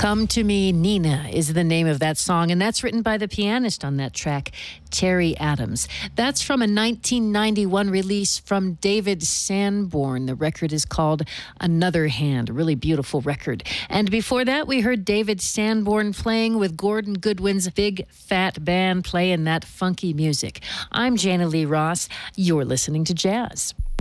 Come to Me, Nina is the name of that song, and that's written by the pianist on that track, Terry Adams. That's from a 1991 release from David Sanborn. The record is called Another Hand, a really beautiful record. And before that, we heard David Sanborn playing with Gordon Goodwin's Big Fat Band playing that funky music. I'm Jana Lee Ross. You're listening to Jazz.